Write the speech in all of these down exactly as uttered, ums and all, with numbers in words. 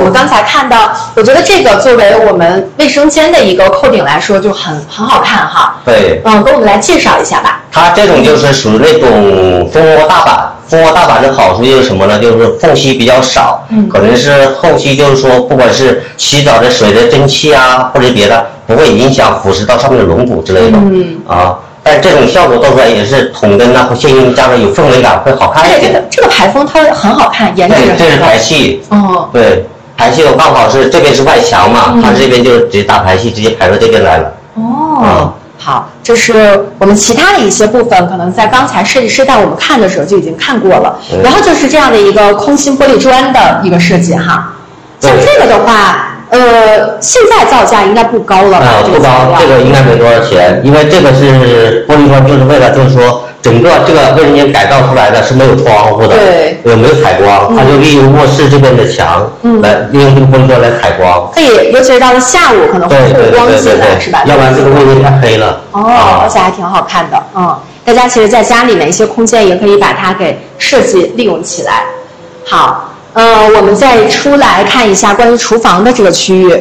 们刚才看到，我觉得这个作为我们卫生间的一个扣顶来说，就很很好看哈。 对， 嗯，给我们来介绍一下吧。 它这种就是属于那种蜂窝大板。蜂窝大板的好处就是什么呢？就是缝隙比较少，嗯，可能是后期就是说，不管是洗澡的水的蒸汽啊，或者别的，不会影响腐蚀到上面的龙骨之类的，嗯啊。但这种效果做出来也是筒灯啊和线性加上有氛围感，会好看一点。 这个这个排风它很好看，颜值很高。 对，这是排气。哦。对，排气我刚好是这边是外墙嘛，嗯、它这边就直接打排气，直接排到这边来了。 哦。嗯好，这是我们其他的一些部分，可能在刚才设计师带我们看的时候就已经看过了。嗯、然后就是这样的一个空心玻璃砖的一个设计哈。像这个的话，呃，现在造价应该不高了吧？ 啊、呃，不高，这个应该没多少钱，因为这个是玻璃砖，就是为了就是说整个这个卫生间改造出来的是没有窗户的， 对， 也没有采光，嗯、它就利用卧室这边的墙，嗯，来利用这个玻璃砖来采光。 可以，尤其是到了下午，可能会透光进来，是吧？ 要不然这个卫生间太黑了。 哦，啊、而且还挺好看的，嗯，大家其实在家里面一些空间也可以把它给设计利用起来。好，呃，我们再出来看一下关于厨房的这个区域。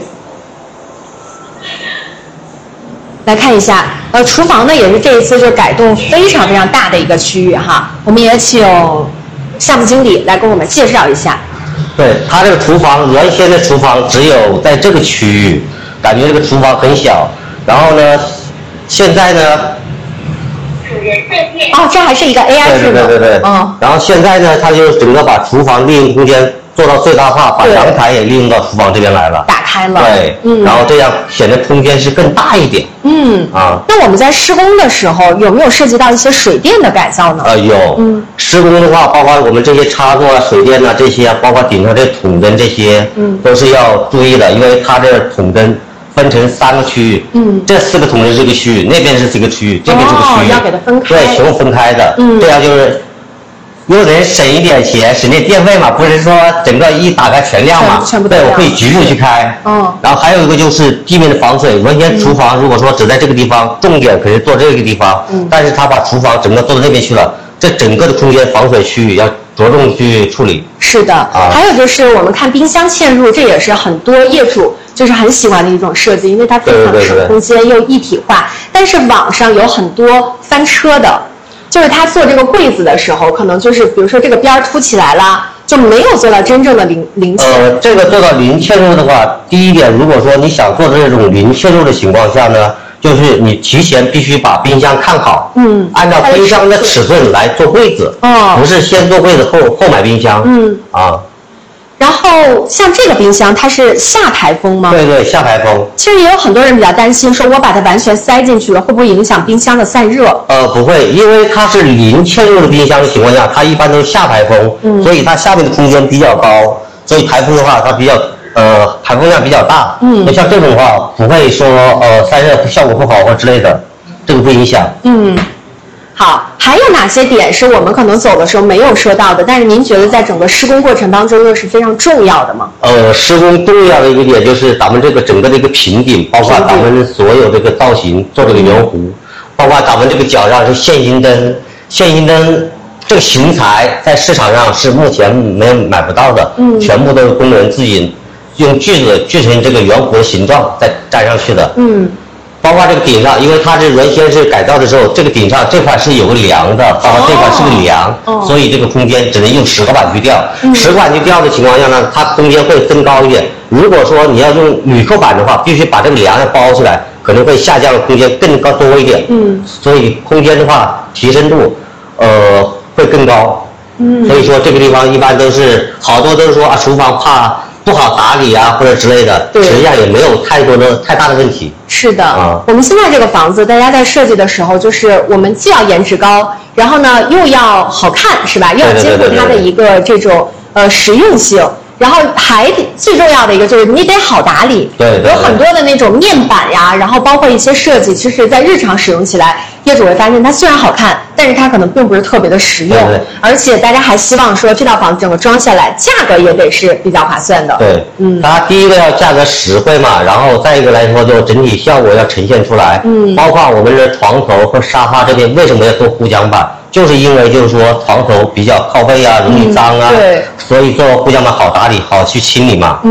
来看一下，呃，厨房呢也是这一次就改动非常非常大的一个区域哈。我们也请项目经理来跟我们介绍一下。 对，它这个厨房原先的厨房只有在这个区域，感觉这个厨房很小。然后呢，现在呢， 哦，这还是一个 A I 制的。 对对对对对。嗯。然后现在呢，它就整个把厨房利用空间做到最大化，把阳台也利用到厨房这边来了， 打开了。 对，嗯，然后这样显得空间是更大一点。 嗯啊，那我们在施工的时候有没有涉及到一些水电的改造呢？ 呃，有。嗯，施工的话，包括我们这些插座啊、水电啊这些啊，包括顶上这筒灯这些，嗯，都是要注意的，因为它这筒灯分成三个区域，嗯，这四个筒灯是一个区域，那边是这个区域，这边是个区域， 哦，要给它分开， 对，全部分开的，嗯，这样就是又能省一点钱，省点电费嘛，不是说整个一打开全亮嘛， 全部对，我可以局部去开，嗯，然后还有一个就是地面的防水，原先厨房如果说只在这个地方，重点可以做这个地方，嗯，但是他把厨房整个做到那边去了，这整个的空间防水区域要着重去处理。 是的，啊，还有就是我们看冰箱嵌入，这也是很多业主就是很喜欢的一种设计，因为它非常省空间又一体化。但是网上有很多翻车的，就是他做这个柜子的时候，可能就是比如说这个边凸起来了，就没有做到真正的零零嵌入。 呃，这个做到零嵌入的话，第一点，如果说你想做的这种零嵌入的情况下呢，就是你提前必须把冰箱看好，嗯，按照冰箱的尺寸来做柜子，哦，不是先做柜子后后买冰箱，嗯啊。 然后像这个冰箱，它是下排风吗？ 对对，下排风。 其实也有很多人比较担心，说我把它完全塞进去了，会不会影响冰箱的散热？ 呃，不会，因为它是零嵌入的冰箱的情况下，它一般都是下排风，嗯，所以它下面的空间比较高，所以排风的话，它比较呃排风量比较大，嗯，那像这种的话，不会说呃散热效果不好或之类的，这个不影响， 嗯。好，还有哪些点是我们可能走的时候没有说到的，但是您觉得在整个施工过程当中又是非常重要的吗？ 呃，施工重要的一个点就是咱们这个整个的一个平顶，包括咱们所有这个造型做这个圆弧，嗯，包括咱们这个脚上是线性灯，线性灯这个型材在市场上是目前没有买不到的，嗯，全部都是工人自己用锯子锯成这个圆弧的形状再粘上去的，嗯。包括这个顶上，因为它这原先是改造的时候，这个顶上这块是有个梁的，包括这块是个梁，哦，所以这个空间只能用石膏板去吊。嗯，石膏板去吊的情况下呢，它空间会增高一点。如果说你要用铝扣板的话，必须把这个梁要包起来，可能会下降的空间更高多一点。嗯，所以空间的话，提升度，呃，会更高。嗯，所以说这个地方一般都是好多都是说啊，厨房怕不好打理啊，或者之类的，实际上也没有太多的太大的问题。 是的，啊，我们现在这个房子，大家在设计的时候，就是我们既要颜值高，然后呢又要好看，是吧？又要兼顾它的一个这种呃实用性。然后还最重要的一个就是你得好打理， 对， 有很多的那种面板呀，然后包括一些设计，其实在日常使用起来，业主会发现它虽然好看，但是它可能并不是特别的实用，对对，而且大家还希望说这套房子整个装下来价格也得是比较划算的。 对，嗯，它第一个要价格实惠嘛，然后再一个来说就整体效果要呈现出来，嗯，包括我们的床头和沙发这边为什么要做护墙板？就是因为就是说床头比较靠背啊，容易脏啊，嗯，对，所以做护墙板好打理，好去清理嘛。嗯